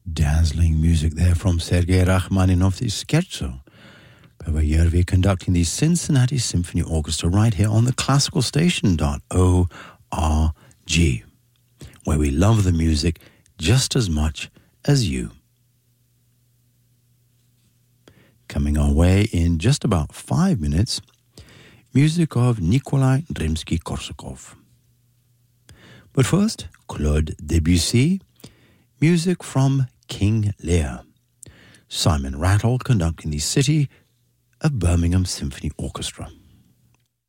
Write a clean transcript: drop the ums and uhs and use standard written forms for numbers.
Dazzling music there from Sergei Rachmaninoff's Scherzo by Yervi conducting the Cincinnati Symphony Orchestra right here on the classicalstation.org, where we love the music just as much as you. Coming our way in just about 5 minutes, music of Nikolai Rimsky-Korsakov. But first, Claude Debussy, music from King Lear. Simon Rattle conducting the City of Birmingham Symphony Orchestra.